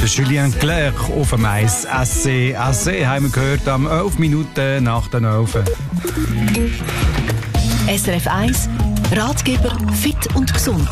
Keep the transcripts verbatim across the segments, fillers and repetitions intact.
Der Julien Clerc auf dem Eis. S C S C haben wir gehört am elf Minuten nach den elf. S R F eins, Ratgeber fit und gesund.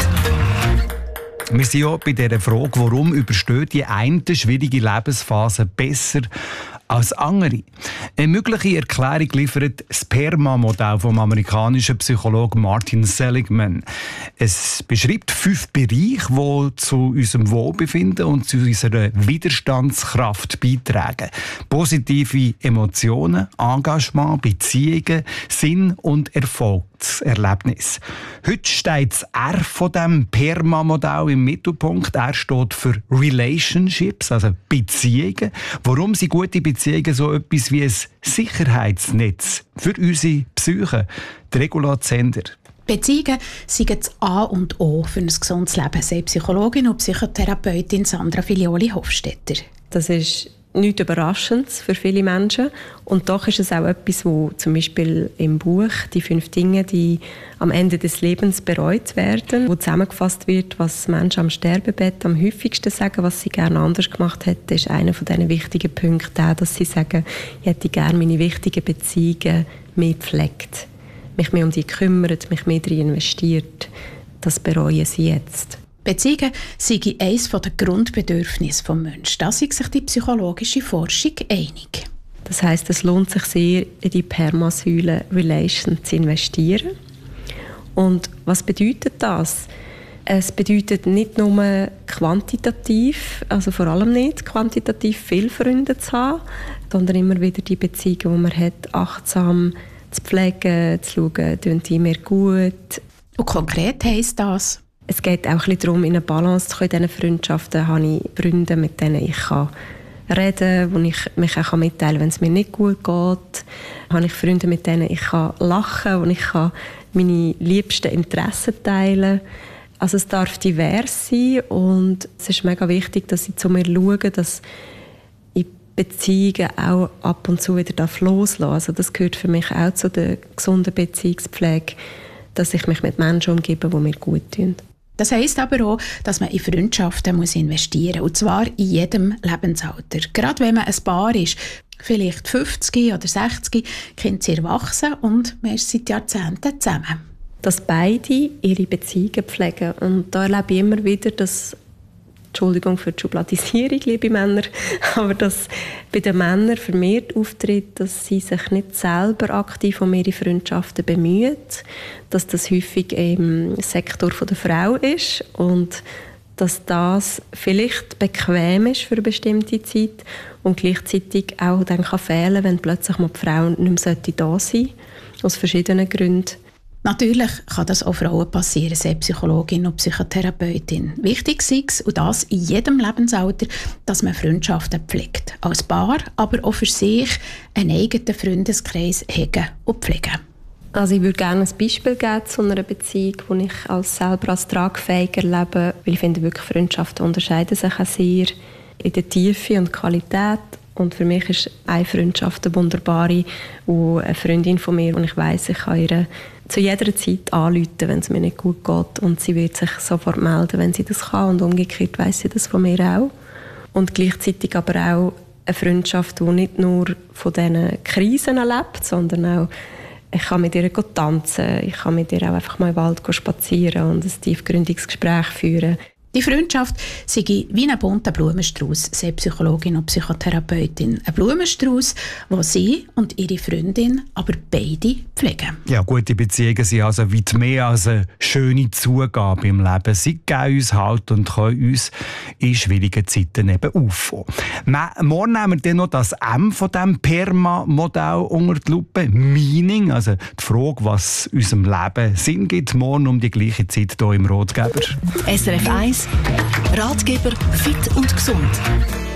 Wir sind ja bei dieser Frage, warum überstehen die eine schwierige Lebensphase besser als andere. Eine mögliche Erklärung liefert das PERMA-Modell vom amerikanischen Psychologen Martin Seligman. Es beschreibt fünf Bereiche, die zu unserem Wohlbefinden und zu unserer Widerstandskraft beitragen. Positive Emotionen, Engagement, Beziehungen, Sinn und Erfolgserlebnis. Heute steht das R von dem PERMA-Modell im Mittelpunkt. Er steht für Relationships, also Beziehungen. Warum sind gute Beziehungen so etwas wie ein Sicherheitsnetz für unsere Psyche? Die Regula Zender. Beziehungen sind das A und O für ein gesundes Leben, sagt Psychologin und Psychotherapeutin Sandra Filioli-Hofstetter. Das ist nichts Überraschendes für viele Menschen. Und doch ist es auch etwas, wo zum Beispiel im Buch «Die fünf Dinge, die am Ende des Lebens bereut werden», wo zusammengefasst wird, was Menschen am Sterbebett am häufigsten sagen, was sie gerne anders gemacht hätten, ist einer von diesen wichtigen Punkten der, dass sie sagen, ich hätte gerne meine wichtigen Beziehungen mehr gepflegt, mich mehr um sie gekümmert, mich mehr darin investiert. Das bereuen sie jetzt. Beziehungen sind eines der Grundbedürfnisse des Menschen. Da ist sich die psychologische Forschung einig. Das heisst, es lohnt sich sehr, in die Permasäule Relation zu investieren. Und was bedeutet das? Es bedeutet nicht nur quantitativ, also vor allem nicht quantitativ viele Freunde zu haben, sondern immer wieder die Beziehungen, die man hat, achtsam zu pflegen, zu schauen, tun die mir gut. Und konkret heisst das? Es geht auch ein bisschen darum, in eine Balance zu kommen. In diesen Freundschaften habe ich Freunde, mit denen ich kann reden kann, wo ich mich auch mitteilen kann, wenn es mir nicht gut geht. Habe ich Freunde, mit denen ich kann lachen kann, wo ich kann meine liebsten Interessen teilen kann. Also es darf divers sein und es ist mega wichtig, dass ich zu mir schaue, dass ich Beziehungen auch ab und zu wieder loslassen darf. Also das gehört für mich auch zu der gesunden Beziehungspflege, dass ich mich mit Menschen umgebe, die mir gut tun. Das heisst aber auch, dass man in Freundschaften muss investieren muss. Und zwar in jedem Lebensalter. Gerade wenn man ein Paar ist, vielleicht fünfzig oder sechzig, Kinder sind erwachsen und man ist seit Jahrzehnten zusammen. Dass beide ihre Beziehungen pflegen. Und da erlebe ich immer wieder, dass, Entschuldigung für die Schubladisierung, liebe Männer, aber dass bei den Männern vermehrt auftritt, dass sie sich nicht selber aktiv um ihre Freundschaften bemühen, dass das häufig im Sektor der Frau ist und dass das vielleicht bequem ist für eine bestimmte Zeit und gleichzeitig auch dann kann fehlen, wenn plötzlich mal die Frau nicht mehr da sein sollte, aus verschiedenen Gründen. Natürlich kann das auch Frauen passieren, sagt Psychologin und Psychotherapeutin. Wichtig ist es, und das in jedem Lebensalter, dass man Freundschaften pflegt. Als Paar, aber auch für sich einen eigenen Freundeskreis hegen und pflegen. Also ich würde gerne ein Beispiel geben zu einer Beziehung, die ich als selber als tragfähig erlebe, weil ich finde, wirklich Freundschaften unterscheiden sich auch sehr in der Tiefe und Qualität. Und für mich ist eine Freundschaft eine wunderbare, wo eine Freundin von mir, und ich weiss, ich kann ihr zu jeder Zeit anrufen, wenn es mir nicht gut geht. Und sie wird sich sofort melden, wenn sie das kann. Und umgekehrt weiss sie das von mir auch. Und gleichzeitig aber auch eine Freundschaft, die nicht nur von diesen Krisen lebt, sondern auch, ich kann mit ihr tanzen, ich kann mit ihr auch einfach mal im Wald spazieren und ein tiefgründiges Gespräch führen. Die Freundschaft sei wie ein bunter Blumenstrauß, sagt Psychologin und Psychotherapeutin. Ein Blumenstrauß, den sie und ihre Freundin aber beide pflegen. Ja, gute Beziehungen sind also weit mehr als eine schöne Zugabe im Leben. Sie geben uns Halt und können uns in schwierigen Zeiten eben auffangen. Morgen nehmen wir dann noch das M von diesem PERMA-Modell unter die Lupe. Meaning, also die Frage, was unserem Leben Sinn gibt. Morgen um die gleiche Zeit hier im Ratgeber. S R F eins, Ratgeber fit und gesund.